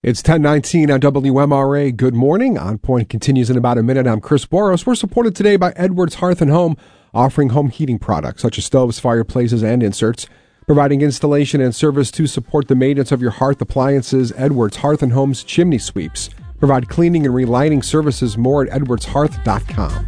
It's 10:19 on WMRA. Good morning. On Point continues in about a minute. I'm Chris Boros. We're supported today by Edwards Hearth and Home, offering home heating products such as stoves, fireplaces, and inserts, providing installation and service to support the maintenance of your hearth appliances. Edwards Hearth and Home's chimney sweeps provide cleaning and relighting services. More at edwardshearth.com.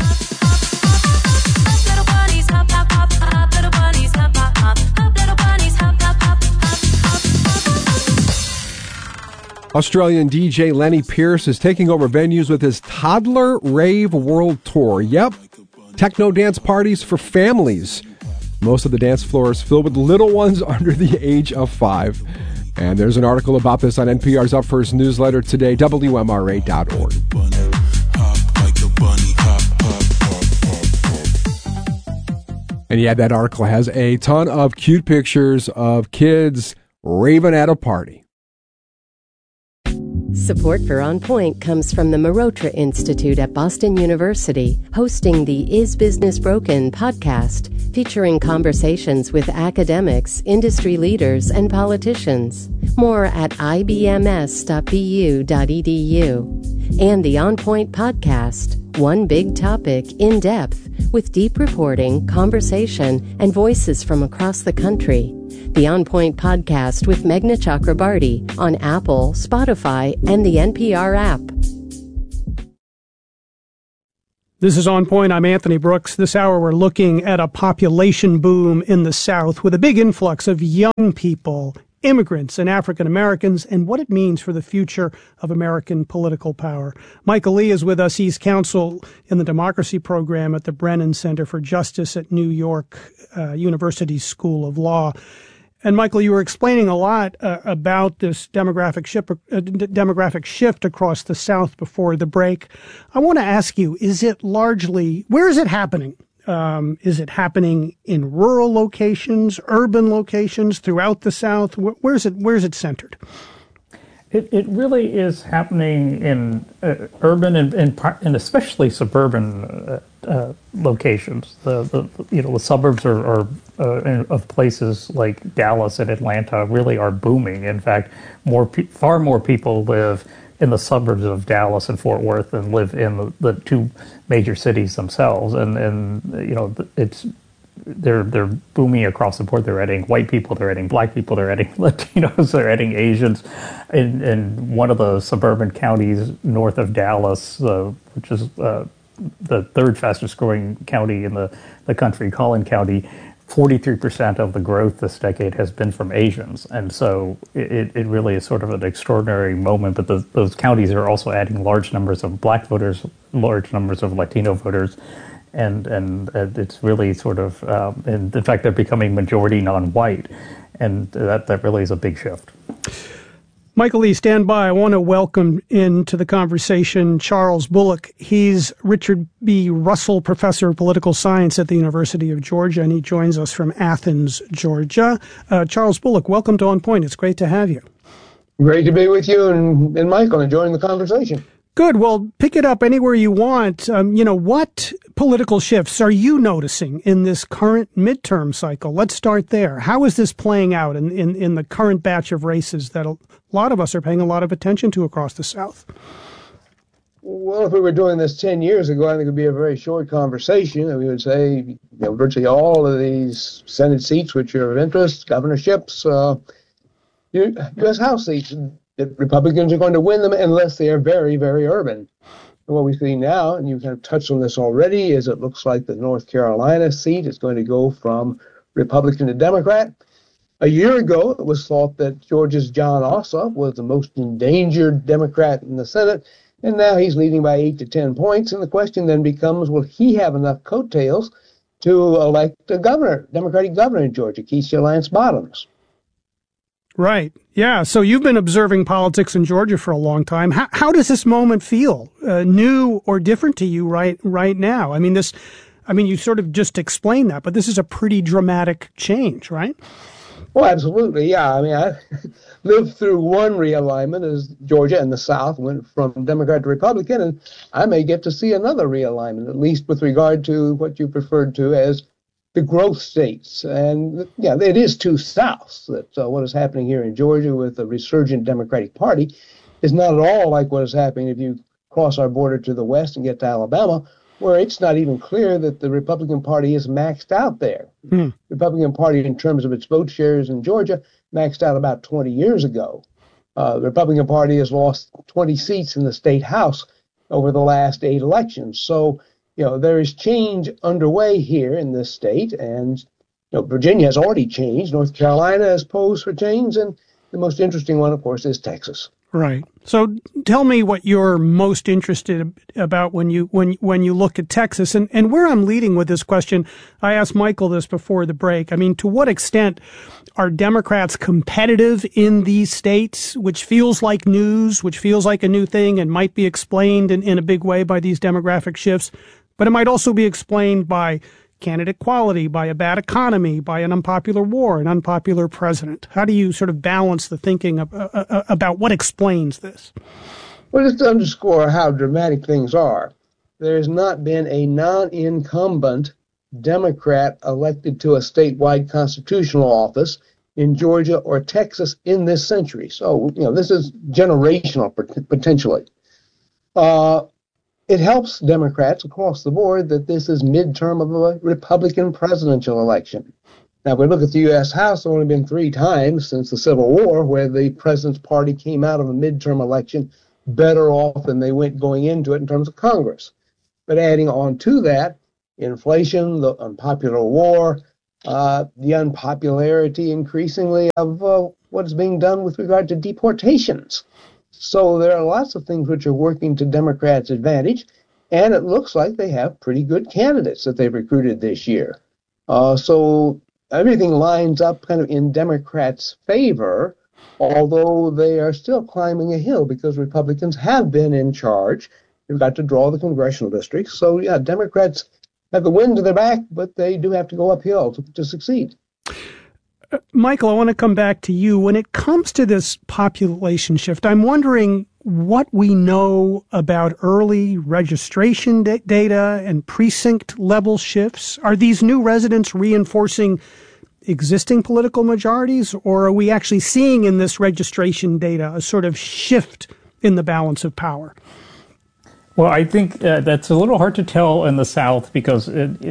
Australian DJ Lenny Pierce is taking over venues with his Toddler Rave World Tour. Yep, techno dance parties for families. Most of the dance floors filled with little ones under the age of 5. And there's an article about this on NPR's Up First newsletter today, WMRA.org. And yeah, that article has a ton of cute pictures of kids raving at a party. Support for On Point comes from the Marotra Institute at Boston University, hosting the Is Business Broken podcast, featuring conversations with academics, industry leaders, and politicians. More at ibms.bu.edu. And the On Point podcast, one big topic in depth, with deep reporting, conversation, and voices from across the country. The On Point podcast with Meghna Chakrabarty on Apple, Spotify, and the NPR app. This is On Point. I'm Anthony Brooks. This hour we're looking at a population boom in the South with a big influx of young people, immigrants, and African Americans, and what it means for the future of American political power. Michael Lee is with us. He's counsel in the democracy program at the Brennan Center for Justice at New York University School of Law. And Michael, you were explaining a lot about this demographic shift across the South before the break. I want to ask you, where is it happening? Is it happening in rural locations, urban locations throughout the South? Where's it centered? It really is happening in urban and especially suburban locations. The suburbs are of places like Dallas and Atlanta really are booming. In fact, far more people live in the suburbs of Dallas and Fort Worth than live in the two major cities themselves. And they're booming across the board. They're adding white people, they're adding black people, they're adding Latinos, they're adding Asians. In one of the suburban counties north of Dallas, which is the third fastest growing county in the country, Collin County, 43% of the growth this decade has been from Asians. And so it really is sort of an extraordinary moment. But those counties are also adding large numbers of black voters, large numbers of Latino voters. And it's really sort of, and in fact, they're becoming majority non-white. And that really is a big shift. Michael Lee, stand by. I want to welcome into the conversation Charles Bullock. He's Richard B. Russell Professor of Political Science at the University of Georgia, and he joins us from Athens, Georgia. Charles Bullock, welcome to On Point. It's great to have you. Great to be with you and Michael, enjoying the conversation. Good. Well, pick it up anywhere you want. What political shifts are you noticing in this current midterm cycle? Let's start there. How is this playing out in the current batch of races that a lot of us are paying a lot of attention to across the South? Well, if we were doing this 10 years ago, I think it would be a very short conversation. And we would say, virtually all of these Senate seats which are of interest, governorships, U.S. House seats, that Republicans are going to win them unless they are very, very urban. And what we see now, and you kind of touched on this already, is it looks like the North Carolina seat is going to go from Republican to Democrat. A year ago, it was thought that Georgia's Jon Ossoff was the most endangered Democrat in the Senate, and now he's leading by 8 to 10 points. And the question then becomes, will he have enough coattails to elect a governor, Democratic governor in Georgia, Keisha Lance Bottoms? Right. Yeah. So you've been observing politics in Georgia for a long time. How does this moment feel? New or different to you right now? I mean, you sort of just explained that, but this is a pretty dramatic change, right? Well, absolutely. Yeah. I mean, I lived through one realignment as Georgia and the South went from Democrat to Republican, and I may get to see another realignment, at least with regard to what you referred to as the growth states. And yeah, it is two Souths. That what is happening here in Georgia with the resurgent Democratic Party is not at all like what is happening if you cross our border to the west and get to Alabama, where it's not even clear that the Republican Party is maxed out there. Republican Party, in terms of its vote shares in Georgia, maxed out about 20 years ago. The Republican Party has lost 20 seats in the state house over the last 8 elections. So, there is change underway here in this state, and Virginia has already changed. North Carolina has posed for change, and the most interesting one, of course, is Texas. Right. So tell me what you're most interested about when you look at Texas. And where I'm leading with this question, I asked Michael this before the break. I mean, to what extent are Democrats competitive in these states, which feels like news, which feels like a new thing and might be explained in a big way by these demographic shifts, but it might also be explained by candidate quality, by a bad economy, by an unpopular war, an unpopular president? How do you sort of balance the thinking about what explains this? Well, just to underscore how dramatic things are, there has not been a non-incumbent Democrat elected to a statewide constitutional office in Georgia or Texas in this century. So, this is generational potentially. It helps Democrats across the board that this is midterm of a Republican presidential election. Now, if we look at the U.S. House, there have only been 3 times since the Civil War where the president's party came out of a midterm election better off than they went going into it in terms of Congress. But adding on to that, inflation, the unpopular war, the unpopularity increasingly of what is being done with regard to deportations. So there are lots of things which are working to Democrats' advantage, and it looks like they have pretty good candidates that they've recruited this year. So everything lines up kind of in Democrats' favor, although they are still climbing a hill because Republicans have been in charge. They've got to draw the congressional districts. So, yeah, Democrats have the wind to their back, but they do have to go uphill to succeed. Michael, I want to come back to you. When it comes to this population shift, I'm wondering what we know about early registration data and precinct level shifts. Are these new residents reinforcing existing political majorities, or are we actually seeing in this registration data a sort of shift in the balance of power? Well, I think that's a little hard to tell in the South because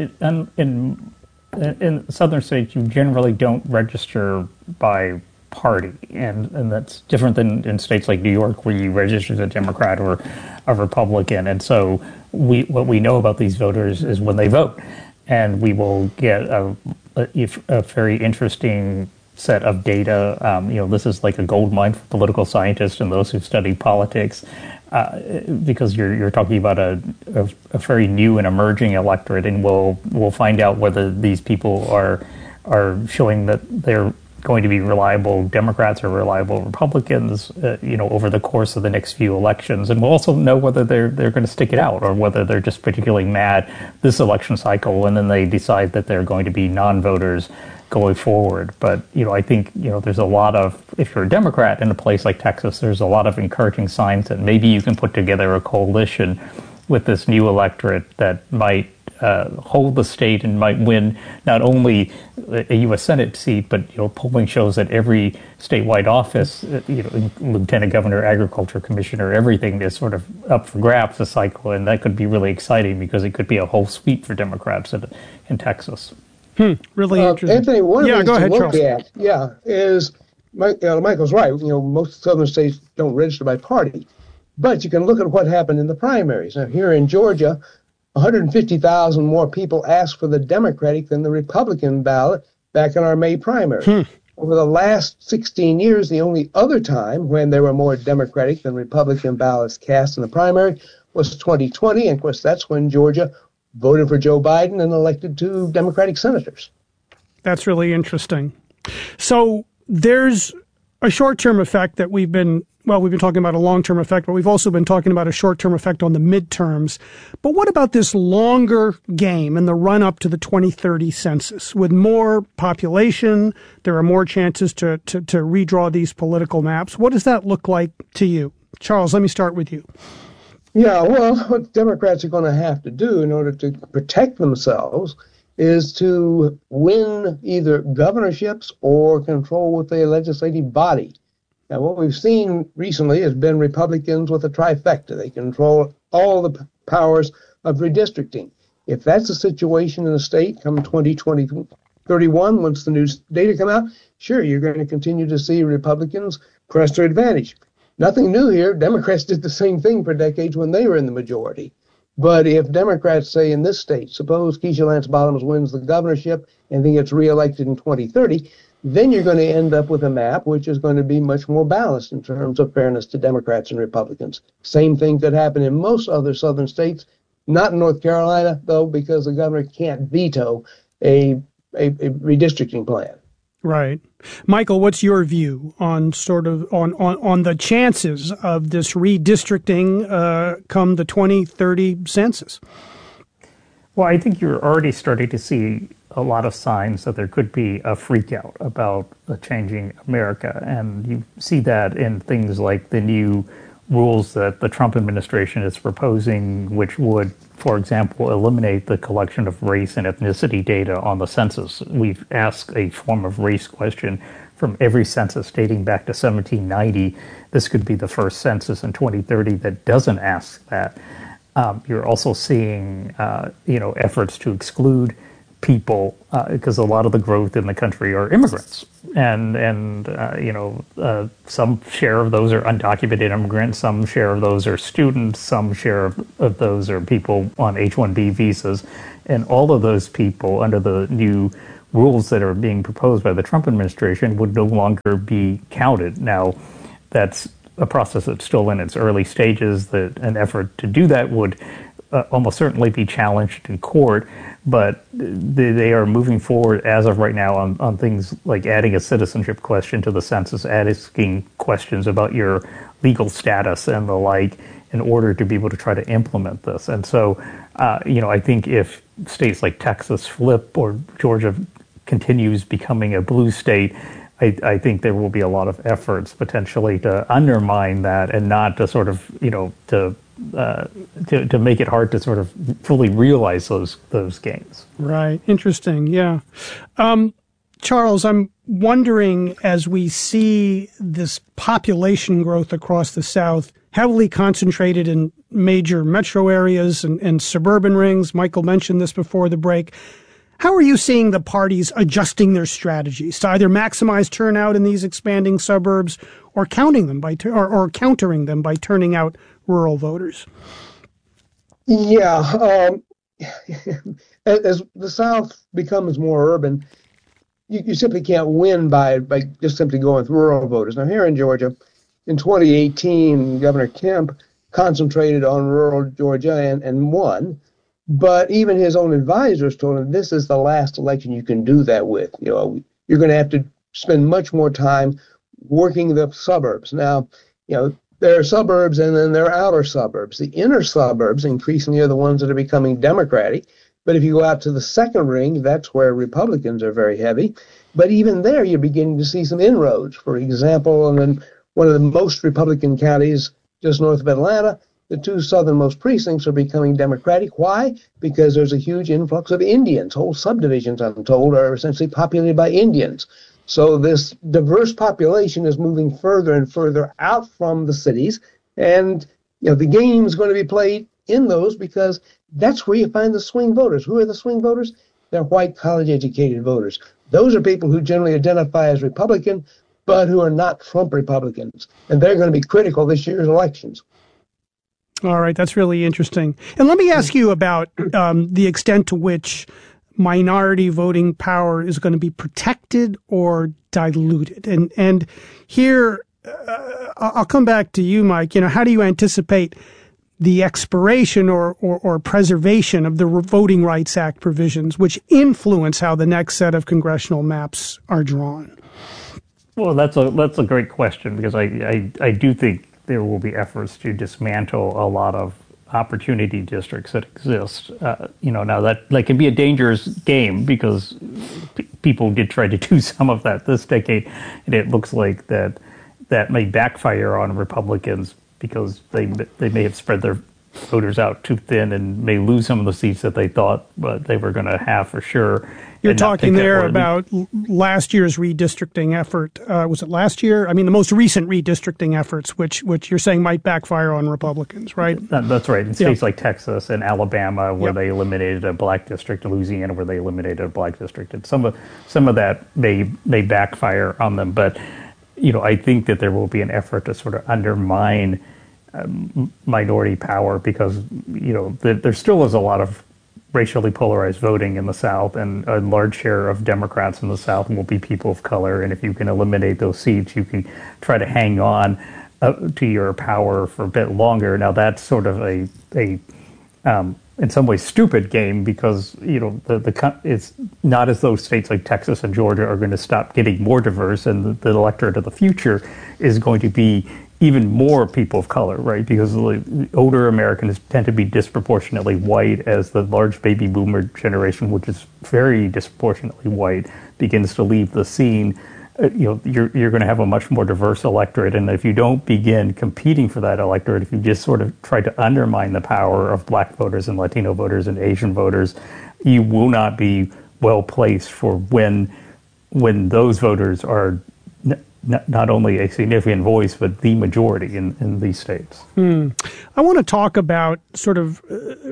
in southern states, you generally don't register by party, and that's different than in states like New York, where you register as a Democrat or a Republican. And so what we know about these voters is when they vote, and we will get a very interesting set of data. This is like a gold mine for political scientists and those who study politics. Because you're talking about a very new and emerging electorate, and we'll find out whether these people are showing that they're going to be reliable Democrats or reliable Republicans, over the course of the next few elections, and we'll also know whether they're going to stick it out or whether they're just particularly mad this election cycle, and then they decide that they're going to be non-voters going forward. But, I think, there's a lot of, if you're a Democrat in a place like Texas, there's a lot of encouraging signs that maybe you can put together a coalition with this new electorate that might hold the state and might win not only a U.S. Senate seat, but, polling shows that every statewide office, lieutenant governor, agriculture commissioner, everything is sort of up for grabs this cycle. And that could be really exciting because it could be a whole sweep for Democrats in Texas. Really interesting. Anthony, one of the things go ahead, to look Charles. at, is Michael's right. Most southern states don't register by party, but you can look at what happened in the primaries. Now, here in Georgia, 150,000 more people asked for the Democratic than the Republican ballot back in our May primary. Over the last 16 years, the only other time when there were more Democratic than Republican ballots cast in the primary was 2020, and of course that's when Georgia voted for Joe Biden and elected 2 Democratic senators. That's really interesting. So there's a short-term effect that we've been talking about a long-term effect, but we've also been talking about a short-term effect on the midterms. But what about this longer game in the run-up to the 2030 census? With more population, there are more chances to redraw these political maps. What does that look like to you? Charles, let me start with you. Yeah, well, what Democrats are going to have to do in order to protect themselves is to win either governorships or control with a legislative body. Now, what we've seen recently has been Republicans with a trifecta. They control all the powers of redistricting. If that's the situation in the state come 2031, once the new data come out, sure, you're going to continue to see Republicans press their advantage. Nothing new here. Democrats did the same thing for decades when they were in the majority. But if Democrats say in this state, suppose Keisha Lance Bottoms wins the governorship and then gets reelected in 2030, then you're going to end up with a map which is going to be much more balanced in terms of fairness to Democrats and Republicans. Same thing could happen in most other southern states, not in North Carolina, though, because the governor can't veto a redistricting plan. Right. Michael, what's your view on sort of on the chances of this redistricting come the 2030 census? Well, I think you're already starting to see a lot of signs that there could be a freak out about a changing America. And you see that in things like the new rules that the Trump administration is proposing, which would, for example, eliminate the collection of race and ethnicity data on the census. We've asked a form of race question from every census dating back to 1790. This could be the first census in 2030 that doesn't ask that. You're also seeing, efforts to exclude people because a lot of the growth in the country are immigrants, and some share of those are undocumented immigrants, some share of those are students, some share of those are people on H-1B visas, and all of those people under the new rules that are being proposed by the Trump administration would no longer be counted. Now, that's a process that's still in its early stages. That an effort to do that would almost certainly be challenged in court, but they are moving forward as of right now on things like adding a citizenship question to the census, asking questions about your legal status and the like in order to be able to try to implement this. And so, I think if states like Texas flip or Georgia continues becoming a blue state, I think there will be a lot of efforts potentially to undermine that and not to sort of, to make it hard to sort of fully realize those gains. Right. Interesting. Yeah. Charles, I'm wondering, as we see this population growth across the South, heavily concentrated in major metro areas and suburban rings, Michael mentioned this before the break, how are you seeing the parties adjusting their strategies to either maximize turnout in these expanding suburbs or countering them by turning out rural voters? Yeah. As the South becomes more urban, you simply can't win by just simply going with rural voters. Now, here in Georgia, in 2018, Governor Kemp concentrated on rural Georgia and won. But even his own advisors told him this is the last election you can do that with. You're going to have to spend much more time working the suburbs. Now, there are suburbs and then there are outer suburbs. The inner suburbs increasingly are the ones that are becoming Democratic. But if you go out to the second ring, that's where Republicans are very heavy. But even there, you're beginning to see some inroads. For example, in one of the most Republican counties just north of Atlanta, the two southernmost precincts are becoming Democratic. Why? Because there's a huge influx of Indians. Whole subdivisions, I'm told, are essentially populated by Indians. So this diverse population is moving further and further out from the cities. And the game is going to be played in those because that's where you find the swing voters. Who are the swing voters? They're white, college-educated voters. Those are people who generally identify as Republican, but who are not Trump Republicans. And they're going to be critical this year's elections. All right, that's really interesting. And let me ask you about the extent to which minority voting power is going to be protected or diluted. And here, I'll come back to you, Mike. How do you anticipate the expiration or preservation of the Voting Rights Act provisions, which influence how the next set of congressional maps are drawn? Well, that's a great question, because I do think there will be efforts to dismantle a lot of opportunity districts that exist. Now that can be a dangerous game because people did try to do some of that this decade, and it looks like that may backfire on Republicans because they may have spread voters out too thin and may lose some of the seats that they thought they were going to have for sure. You're talking there about last year's redistricting effort. Was it last year? I mean, the most recent redistricting efforts, which you're saying might backfire on Republicans, right? That's right. In states like Texas and Alabama, where they eliminated a black district, Louisiana, where they eliminated a black district, and some of that may backfire on them. But I think that there will be an effort to sort of undermine minority power because there still is a lot of racially polarized voting in the South, and a large share of Democrats in the South will be people of color. And if you can eliminate those seats, you can try to hang on to your power for a bit longer. Now, that's sort of a in some ways stupid game because it's not as though states like Texas and Georgia are going to stop getting more diverse, and the electorate of the future is going to be even more people of color, right? Because the older Americans tend to be disproportionately white as the large baby boomer generation, which is very disproportionately white, begins to leave the scene. You're going to have a much more diverse electorate. And if you don't begin competing for that electorate, if you just sort of try to undermine the power of black voters and Latino voters and Asian voters, you will not be well placed for when those voters are not only a significant voice, but the majority in these states. I want to talk about sort of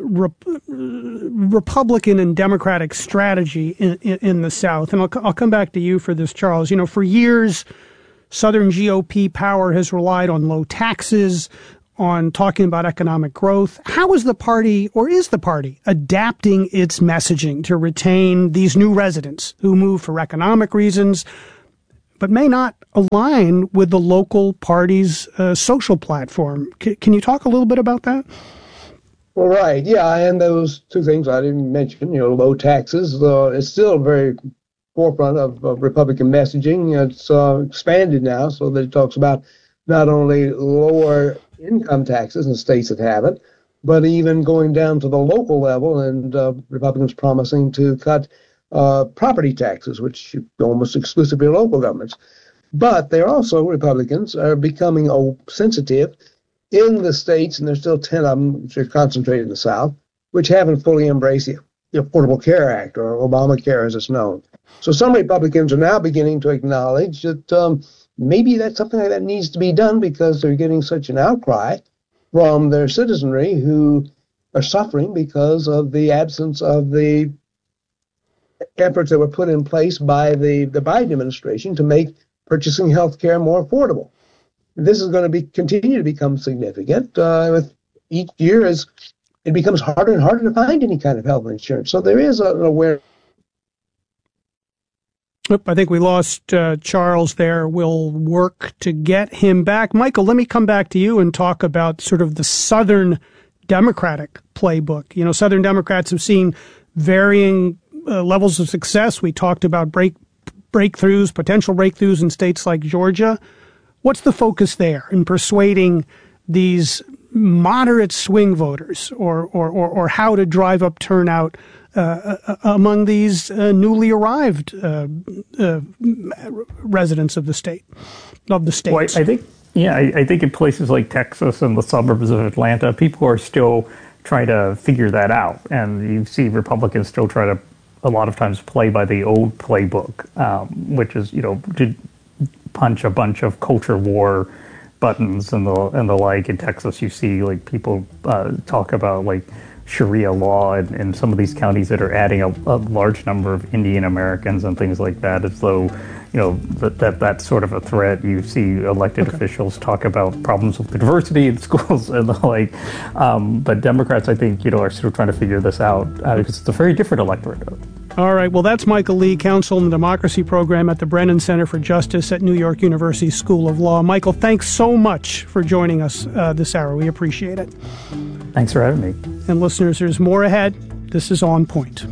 Republican and Democratic strategy in the South. And I'll come back to you for this, Charles. For years, Southern GOP power has relied on low taxes, on talking about economic growth. How is the party, or is the party, adapting its messaging to retain these new residents who move for economic reasons, but may not align with the local party's social platform? Can you talk a little bit about that? Well, right. Yeah, and those two things I didn't mention, low taxes, it's still very forefront of Republican messaging. It's expanded now so that it talks about not only lower income taxes in states that have it, but even going down to the local level, and Republicans promising to cut property taxes, which almost exclusively local governments. But they're also, Republicans are becoming sensitive in the states, and there's still 10 of them which are concentrated in the South, which haven't fully embraced the Affordable Care Act, or Obamacare as it's known. So some Republicans are now beginning to acknowledge that maybe that's something like that needs to be done because they're getting such an outcry from their citizenry who are suffering because of the absence of the efforts that were put in place by the Biden administration to make purchasing health care more affordable. This is going to continue to become significant with each year as it becomes harder and harder to find any kind of health insurance. So there is an awareness. I think we lost Charles there. We'll work to get him back. Michael, let me come back to you and talk about sort of the Southern Democratic playbook. Southern Democrats have seen varying levels of success. We talked about breakthroughs, potential breakthroughs in states like Georgia. What's the focus there in persuading these moderate swing voters, or how to drive up turnout among these newly arrived residents of the states? Well, I think in places like Texas and the suburbs of Atlanta, people are still trying to figure that out, and you see Republicans still try to a lot of times play by the old playbook, which is, to punch a bunch of culture war buttons and the like. In Texas, you see people talk about Sharia law in some of these counties that are adding a large number of Indian Americans and things like that, as though that's sort of a threat. You see elected officials talk about problems with the diversity in schools and the like. But Democrats, I think, are still trying to figure this out because it's a very different electorate. All right. Well, that's Michael Lee, Counsel in the Democracy Program at the Brennan Center for Justice at New York University School of Law. Michael, thanks so much for joining us this hour. We appreciate it. Thanks for having me. And listeners, there's more ahead. This is On Point.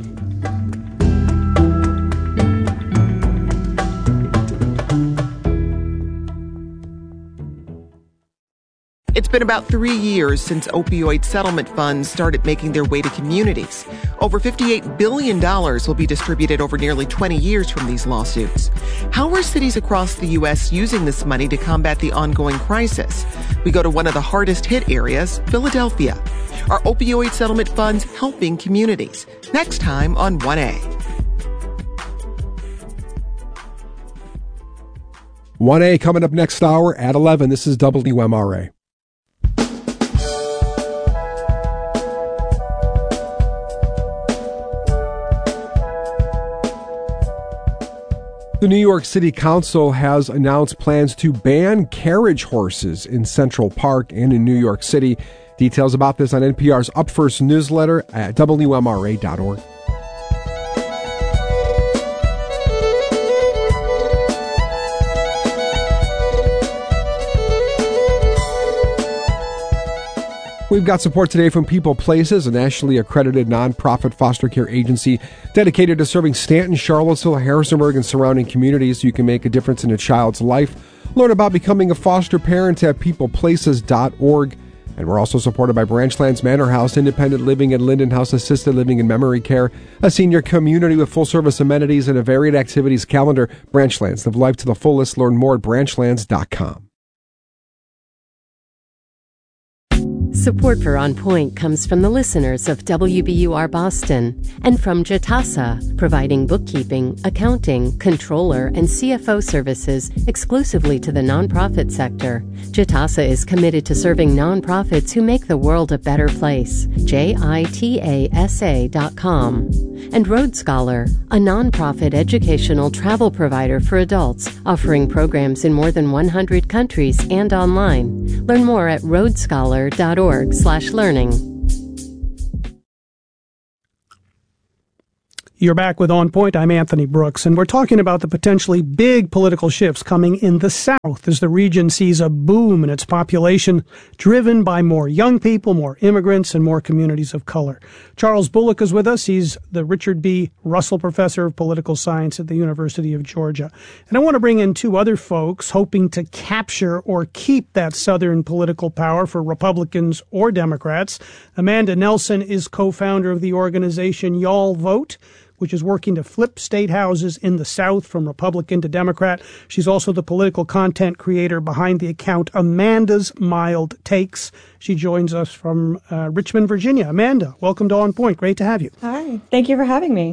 It's been about 3 years since opioid settlement funds started making their way to communities. Over $58 billion will be distributed over nearly 20 years from these lawsuits. How are cities across the U.S. using this money to combat the ongoing crisis? We go to one of the hardest hit areas, Philadelphia. Are opioid settlement funds helping communities? Next time on 1A. 1A coming up next hour at 11. This is WMRA. The New York City Council has announced plans to ban carriage horses in Central Park and in New York City. Details about this on NPR's Up First newsletter at WMRA.org. We've got support today from People Places, a nationally accredited nonprofit foster care agency dedicated to serving Stanton, Charlottesville, Harrisonburg, and surrounding communities so you can make a difference in a child's life. Learn about becoming a foster parent at peopleplaces.org. And we're also supported by Branchlands Manor House, Independent Living and Linden House Assisted Living and Memory Care, a senior community with full-service amenities and a varied activities calendar. Branchlands, live life to the fullest. Learn more at branchlands.com. Support for On Point comes from the listeners of WBUR Boston and from Jitasa, providing bookkeeping, accounting, controller, and CFO services exclusively to the nonprofit sector. Jitasa is committed to serving nonprofits who make the world a better place. JITASA.com. And Road Scholar, a nonprofit educational travel provider for adults, offering programs in more than 100 countries and online. Learn more at roadscholar.org/learning. You're back with On Point. I'm Anthony Brooks, and we're talking about the potentially big political shifts coming in the South as the region sees a boom in its population driven by more young people, more immigrants, and more communities of color. Charles Bullock is with us. He's the Richard B. Russell Professor of Political Science at the University of Georgia. And I want to bring in two other folks hoping to capture or keep that Southern political power for Republicans or Democrats. Amanda Nelson is co-founder of the organization Y'all Vote, which is working to flip state houses in the South from Republican to Democrat. She's also the political content creator behind the account Amanda's Mild Takes. She joins us from Richmond, Virginia. Amanda, welcome to On Point. Great to have you. Hi. Thank you for having me.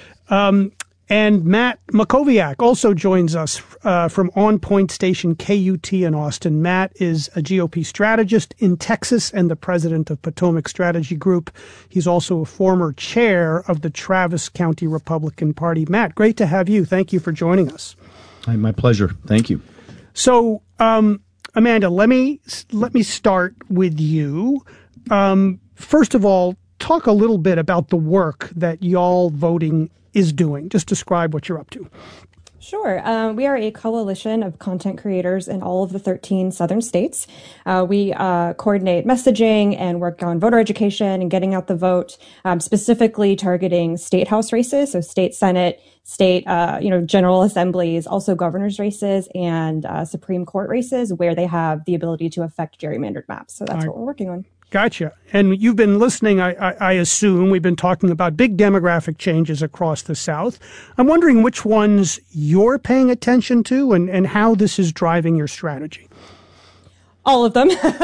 And Matt Makoviak also joins us from On Point station KUT in Austin. Matt is a GOP strategist in Texas and the president of Potomac Strategy Group. He's also a former chair of the Travis County Republican Party. Matt, great to have you. Thank you for joining us. My pleasure. Thank you. So, Amanda, let me start with you. First of all, talk a little bit about the work that Y'all Voting is doing. Just describe what you're up to. Sure. We are a coalition of content creators in all of the 13 southern states. We coordinate messaging and work on voter education and getting out the vote, specifically targeting state house races, so state senate, state, general assemblies, also governor's races and Supreme Court races where they have the ability to affect gerrymandered maps. So that's what we're working on. Gotcha. And you've been listening, I assume. We've been talking about big demographic changes across the South. I'm wondering which ones you're paying attention to and how this is driving your strategy. All of them.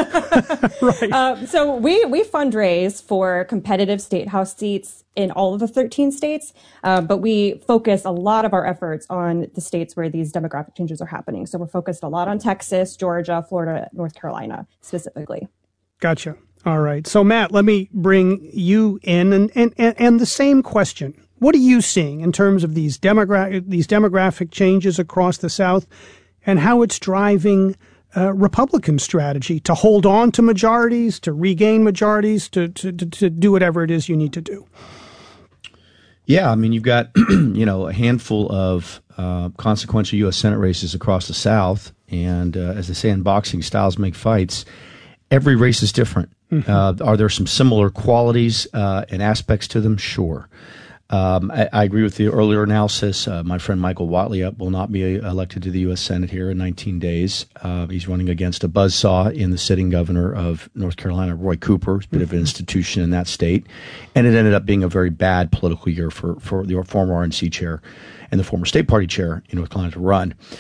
Right. So we fundraise for competitive state house seats in all of the 13 states, but we focus a lot of our efforts on the states where these demographic changes are happening. So we're focused a lot on Texas, Georgia, Florida, North Carolina specifically. Gotcha. All right. So, Matt, let me bring you in and the same question. What are you seeing in terms of these demographic changes across the South and how it's driving Republican strategy to hold on to majorities, to regain majorities, to do whatever it is you need to do? Yeah, I mean, you've got, a handful of consequential U.S. Senate races across the South. And as they say in boxing, styles make fights. Every race is different. Mm-hmm. Are there some similar qualities and aspects to them? Sure. I agree with the earlier analysis. My friend Michael Watley will not be elected to the U.S. Senate here in 19 days. He's running against a buzzsaw in the sitting governor of North Carolina, Roy Cooper, who's a bit of an institution in that state. And it ended up being a very bad political year for the former RNC chair and the former state party chair in North Carolina to run.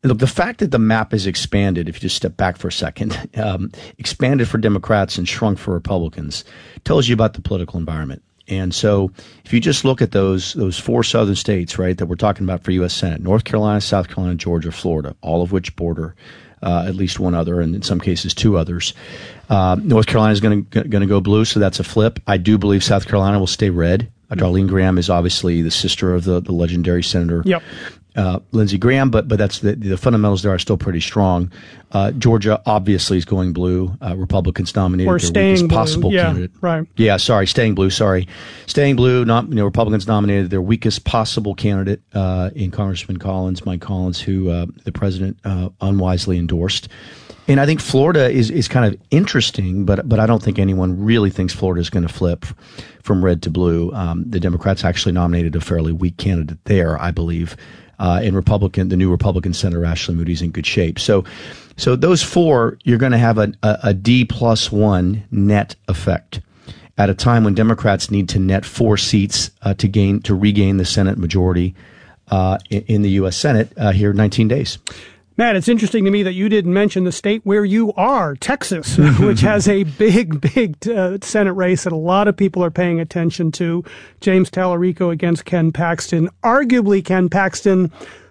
look, the fact that the map is expanded, if you just step back for a second, expanded for Democrats and shrunk for Republicans, tells you about the political environment. And so if you just look at those 4 southern states, right, that we're talking about for U.S. Senate, North Carolina, South Carolina, Georgia, Florida, all of which border at least one other, and in some cases 2 others. North Carolina is going to go blue, so that's a flip. I do believe South Carolina will stay red. Darlene Graham is obviously the sister of the legendary Senator Lindsey Graham, but that's the fundamentals there are still pretty strong. Georgia obviously is going blue. Republicans nominated or their weakest blue. possible candidate. Right. Yeah, sorry, staying blue. Staying blue. Republicans nominated their weakest possible candidate in Congressman Mike Collins, who the president unwisely endorsed. And I think Florida is kind of interesting, but I don't think anyone really thinks Florida is going to flip from red to blue. The Democrats actually nominated a fairly weak candidate there, I believe. And the new Republican Senator Ashley Moody's in good shape. So those 4, you're going to have a D+1 net effect at a time when Democrats need to net 4 seats to regain the Senate majority in the U.S. Senate here in 19 days. Matt, it's interesting to me that you didn't mention the state where you are, Texas, which has a big Senate race that a lot of people are paying attention to. James Tallarico against Ken Paxton. Arguably, Ken Paxton,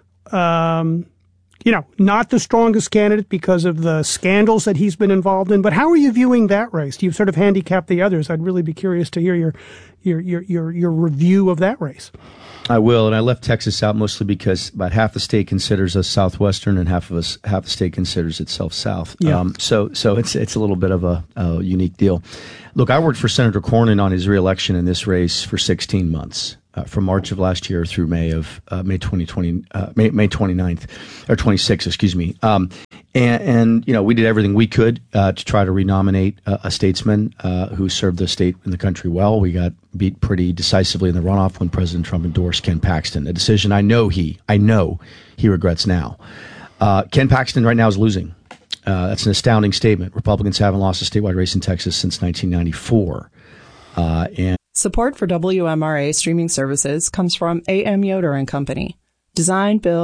not the strongest candidate because of the scandals that he's been involved in. But how are you viewing that race? Do you sort of handicap the others? I'd really be curious to hear your review of that race. I will, and I left Texas out mostly because about half the state considers us southwestern, and half the state considers itself south. Yeah. So it's a little bit of a unique deal. Look, I worked for Senator Cornyn on his reelection in this race for 16 months, from March of last year through May 29th or 26th, excuse me. And we did everything we could to try to renominate a statesman who served the state and the country well. We got beat pretty decisively in the runoff when President Trump endorsed Ken Paxton, a decision I know he regrets now. Ken Paxton right now is losing. That's an astounding statement. Republicans haven't lost a statewide race in Texas since 1994. And support for WMRA streaming services comes from AM Yoder and Company. Design, build,